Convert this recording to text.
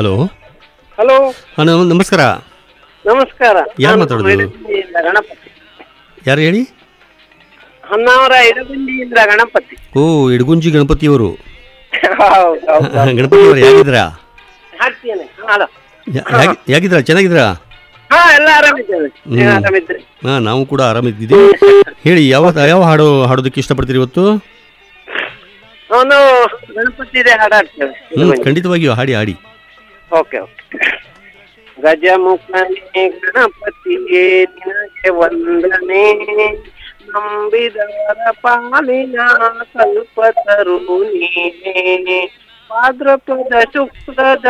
Hello. Hello, ನಮಸ್ಕಾರ. ನಮಸ್ಕಾರ. ಯಾರು ನಾನು ಮಾತಾಡೋದು? ಇಡಗುಂದಿಯಿಂದ ಗಣಪತಿ. ಯಾರು ಹೇಳಿ? ಹೊನ್ನಾವರ ಇಡಗುಂದಿಯಿಂದ ಗಣಪತಿ. ಓ, ಇಡಗುಂಜಿ ಗಣಪತಿಯವರು. ಹೌದು, ಹೌದು, ಹೌದು. ಗಣಪತಿ ಅವರು ಹೇಗಿದ್ದೀರಾ? ಹಾಕ್ತೇನೆ. ಹಲೋ. ಹೇಗಿದ್ದೀರಾ? ಚೆನ್ನಾಗಿದ್ದೀರಾ? ಹಾ, ಎಲ್ಲ ಆರಾಮಿದ್ದೇವೆ. ನೀವು ಆರಾಮಿದ್ರಿ? ಹಾಂ, ನಾವು ಕೂಡ ಆರಾಮಿದ್ದೀವಿ. ಹೇಳಿ, ಯಾವ ಹಾಡೋದಕ್ಕೆ ಇಷ್ಟಪಡ್ತೀರಿ ಇವತ್ತು? ಅವನು ಗಣಪತಿ ಇದೆ ಹಾಡಾಡ್ತೇವೆ. ಖಂಡಿತವಾಗಿಯೂ ಹಾಡಿ ಹಾಡಿ. Okay okay. ಗಜಮುಖನೇ ಗಣಪತಿಯೇ ನಿನಗೆ ವಂದನೆ, ನಂಬಿದವರ ಪಾಲಿನ ಕಲ್ಪತರು ನೀನೇ, ಭಾದ್ರಪದ ಶುಕ್ಲದ